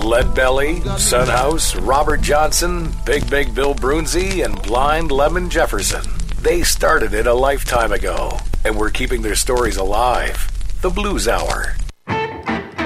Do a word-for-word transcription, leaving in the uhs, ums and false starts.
Leadbelly, Sunhouse, Robert Johnson, Big Big Bill Brunzi, and Blind Lemon Jefferson. They started it a lifetime ago, and we're keeping their stories alive. The Blues Hour.